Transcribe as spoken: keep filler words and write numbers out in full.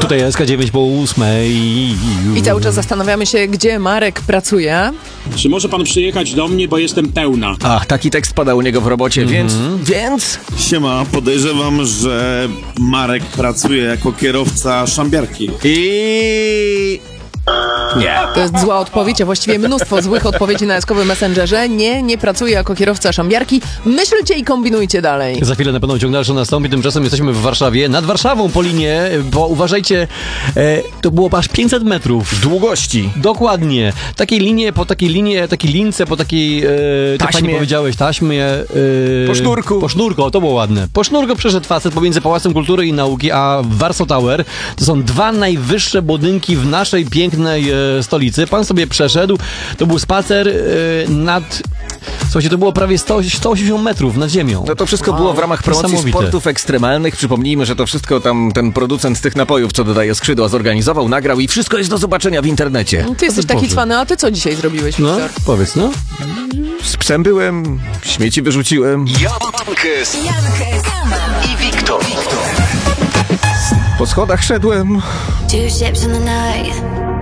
Tutaj S K dziewięć po ósmej. I cały czas zastanawiamy się, gdzie Marek pracuje. Czy może pan przyjechać do mnie, bo jestem pełna? Ach, taki tekst padał u niego w robocie, Mhm. więc... Więc... Siema, podejrzewam, że Marek pracuje jako kierowca szambiarki. I... Nie. To jest zła odpowiedź, a właściwie mnóstwo złych odpowiedzi na eskowym Messengerze. Nie, nie pracuję jako kierowca szambiarki. Myślcie i kombinujcie dalej. Za chwilę na pewno ciąg dalszy nastąpi, tymczasem jesteśmy w Warszawie, nad Warszawą po linie, bo uważajcie, e, to było aż pięćset metrów. Długości. Dokładnie. Takiej linie, po takiej linie, takiej lince, po takiej, e, tak Taśmie. fajnie powiedziałeś, taśmie. E, Po sznurku. Po sznurku, o, to było ładne. Po sznurku przeszedł facet pomiędzy Pałacem Kultury i Nauki, a Warsaw Tower. To są dwa najwyższe budynki w naszej pięknej e, stolicy. Pan sobie przeszedł, to był spacer e, nad... Słuchajcie, to było prawie sto, sto osiemdziesiąt metrów nad ziemią. No to wszystko było w ramach promocji Niesamowite. sportów ekstremalnych. Przypomnijmy, że to wszystko tam ten producent tych napojów, co dodaje skrzydła, zorganizował, nagrał i wszystko jest do zobaczenia w internecie. Ty jesteś taki Boże. cwany, a ty co dzisiaj zrobiłeś, No, Wiktor? powiedz, no. Z psem byłem, śmieci wyrzuciłem. Jankes i Wiktor. Po schodach szedłem. Two ships in the night,